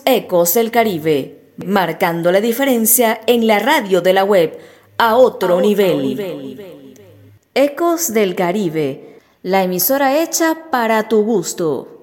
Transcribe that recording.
Ecos del Caribe, marcando la diferencia en la radio de la web a otro nivel. Ecos del Caribe, la emisora hecha para tu gusto.